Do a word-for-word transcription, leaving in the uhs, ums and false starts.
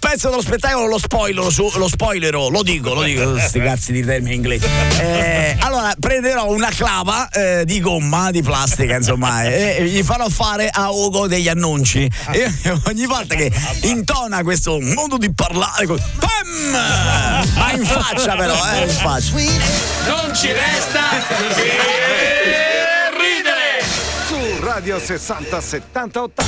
pezzo dello spettacolo lo spoilerò, su, lo spoilerò, lo dico, lo dico, questi cazzi di termini inglesi. Eh, allora prenderò una clava eh, di gomma, di plastica, insomma, e, e gli farò fare a Ugo degli annunci. E ogni volta che intona questo modo di parlare, pam! Ma in faccia però, eh, in faccia. Non ci resta che ridere. Su Radio sessanta settanta ottanta.